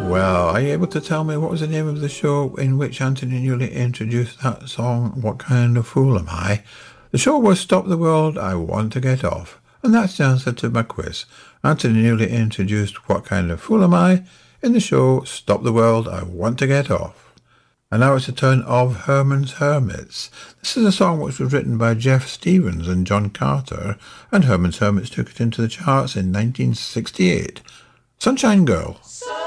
Well, are you able to tell me what was the name of the show in which Anthony Newley introduced that song, What Kind of Fool Am I? The show was Stop the World, I Want to Get Off. And that's the answer to my quiz. Anthony Newley introduced What Kind of Fool Am I in the show Stop the World, I Want to Get Off. And now it's the turn of Herman's Hermits. This is a song which was written by Jeff Stevens and John Carter, and Herman's Hermits took it into the charts in 1968. Sunshine Girl.